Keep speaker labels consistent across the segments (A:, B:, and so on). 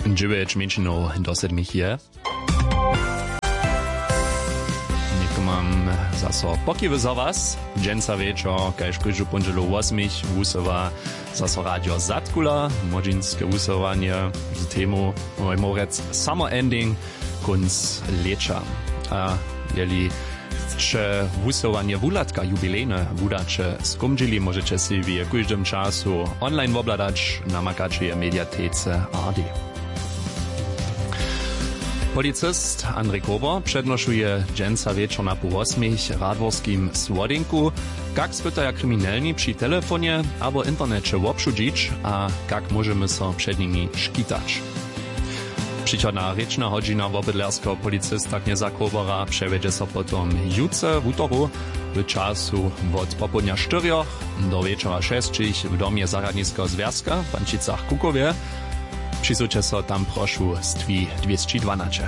A: 9 menšinov do 7 je. Niekto mám zaso pokiwy za was. Dženca večer, kaž každú ponželu 8 vúsova zaso rádio Zatkula, modžinské vúsovanie z tému morec Summer Ending kunc leča. A jeli če vúsovanie vúlatka jubilejne vúdače skomdžili, môžete si v každom času online obladať na makači mediatéce ARD. Policist Andrej Kober přednošuje dženca večer na pół 8 radworskim Słodinku, jak spytaja kryminalni przy telefonie albo internecie obszudzić, a jak możemy so przed nimi szkitać. Przychodna rečna hodžina wobydlerskiego policista knieza Kobera przewiedzie so potom jutce w utoru w czasu od popołudnia 4 do wieczora 6 w domie Zahradnickiego Związka w Pančicach Kukowie. Přisuďte so tam prošu z 212.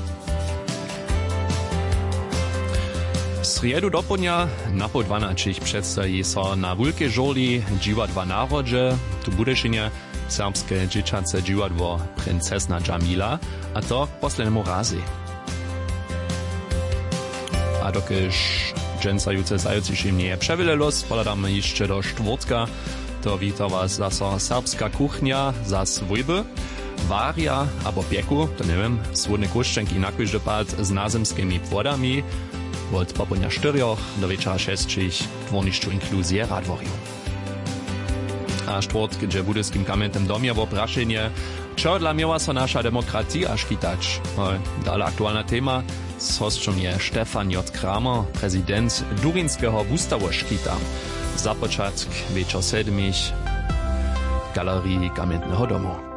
A: V sriedu dopodňa na po 12 predstaví so na Wulkej žurli dživadła národže, tu budešenie serbské džičace dživadło Princesna Džamila, a to k poslednému razi. A dokyž džencajúce zajúciším nie je převilelos, poľadáme ešte do štvrtka. To víta was zaso serbska kuchnia za svojby, varia albo pieku, to neviem, słodne kuščenky na každý pád s názemskými płodami od popołudnia 4 do wieczora 6 w dwornišću inkluzje Radworiu. A štvrtk, gdzie budyskim kamiennym domie w opraszenie, čo dla miała so nasza demokratia szkitać. Dalej aktualna tema, z hostem je Stefan J. Kramer, prezydent Durinskiego Wustawu szkita. Započatk wieczór 7 w Galerii Kamiennego Domu.